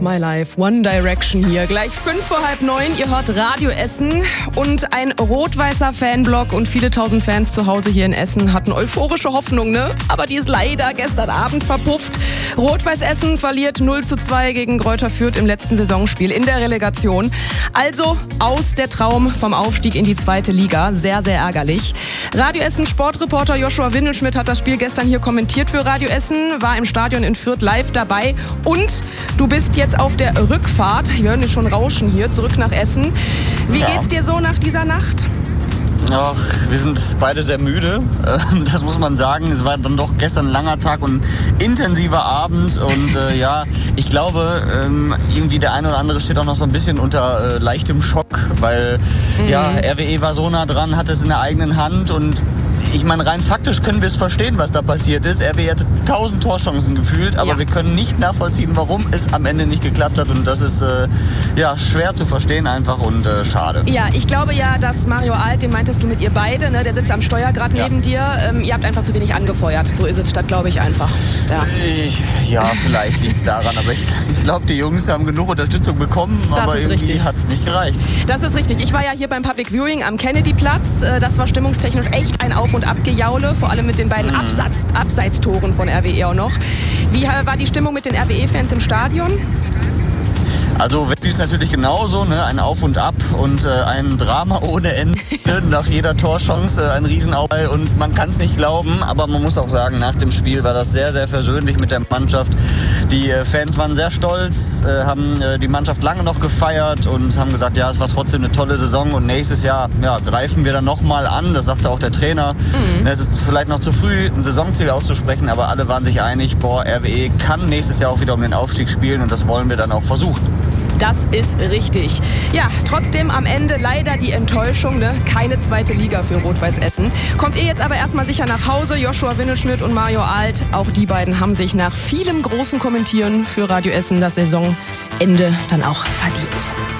My Life, One Direction hier. Gleich 8:55, ihr hört Radio Essen und ein rot-weißer Fanblock und viele tausend Fans zu Hause hier in Essen hatten euphorische Hoffnung, ne? Aber die ist leider gestern Abend verpufft. Rot-Weiß Essen verliert 0:2 gegen Greuther Fürth im letzten Saisonspiel in der Relegation. Also aus der Traum vom Aufstieg in die zweite Liga. Sehr, sehr ärgerlich. Radio Essen Sportreporter Joshua Windelschmidt hat das Spiel gestern hier kommentiert für Radio Essen, war im Stadion in Fürth live dabei und du bist jetzt auf der Rückfahrt, wir hören schon rauschen hier, zurück nach Essen. Wie geht's dir so nach dieser Nacht? Ach, wir sind beide sehr müde, das muss man sagen. Es war dann doch gestern ein langer Tag und intensiver Abend und ich glaube, irgendwie der eine oder andere steht auch noch so ein bisschen unter leichtem Schock, weil RWE war so nah dran, hat es in der eigenen Hand und ich meine, rein faktisch können wir es verstehen, was da passiert ist. RWE hatte 1000 Torchancen gefühlt, aber wir können nicht nachvollziehen, warum es am Ende nicht geklappt hat. Und das ist schwer zu verstehen einfach und schade. Ja, ich glaube ja, dass Mario Alt, den meintest du mit ihr beide, ne? Der sitzt am Steuer gerade neben dir. Ihr habt einfach zu wenig angefeuert. So ist es, das glaube ich einfach. Vielleicht liegt es daran, aber ich glaube, die Jungs haben genug Unterstützung bekommen, aber irgendwie hat es nicht gereicht. Das ist richtig. Ich war ja hier beim Public Viewing am Kennedy-Platz. Das war stimmungstechnisch echt ein Auf- und Abgejaule, vor allem mit den beiden Abseitstoren von RWE auch noch. Wie war die Stimmung mit den RWE-Fans im Stadion? Also Wettbewerb ist natürlich genauso, ne? Ein Auf und Ab und ein Drama ohne Ende. Nach jeder Torchance ein Riesenaufball und man kann es nicht glauben, aber man muss auch sagen, nach dem Spiel war das sehr, sehr versöhnlich mit der Mannschaft. Die Fans waren sehr stolz, haben die Mannschaft lange noch gefeiert und haben gesagt, ja, es war trotzdem eine tolle Saison und nächstes Jahr greifen wir dann nochmal an, das sagte auch der Trainer. Es ist vielleicht noch zu früh, ein Saisonziel auszusprechen, aber alle waren sich einig, RWE kann nächstes Jahr auch wieder um den Aufstieg spielen und das wollen wir dann auch versuchen. Das ist richtig. Ja, trotzdem am Ende leider die Enttäuschung, ne? Keine zweite Liga für Rot-Weiß Essen. Kommt ihr jetzt aber erstmal sicher nach Hause, Joshua Windelschmidt und Mario Alt. Auch die beiden haben sich nach vielem großen Kommentieren für Radio Essen das Saisonende dann auch verdient.